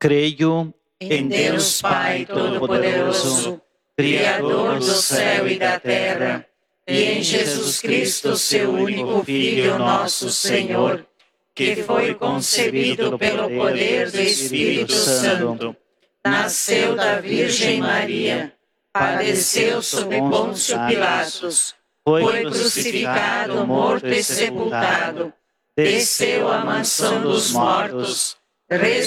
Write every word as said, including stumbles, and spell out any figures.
Creio em Deus Pai Todo-Poderoso, Criador do céu e da terra, e em Jesus Cristo, seu único Filho, nosso Senhor, que foi concebido pelo poder do Espírito Santo, nasceu da Virgem Maria, padeceu sob Pôncio Pilatos, foi crucificado, morto e sepultado, desceu à mansão dos mortos,